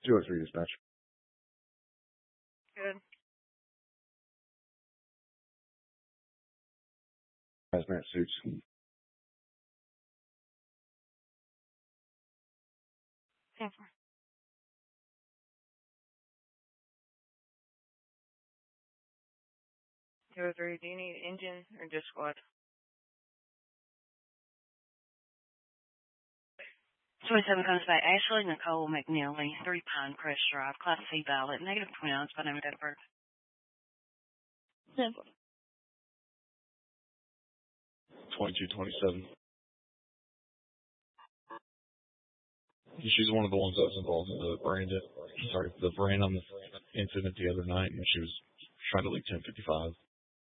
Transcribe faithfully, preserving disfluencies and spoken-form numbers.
two oh three dispatch. Good. Hazmat suits. ten four. two oh three, do you need engine or just squad? twenty-seven comes by Ashley Nicole McNeely, three Pinecrest Drive, Class C ballot, negative twenty-nine, by name and date of birth. Simple. twenty-two twenty-seven. She's one of the ones that was involved in the brand, sorry, the brand on the incident the other night, and she was trying to leak ten fifty-five.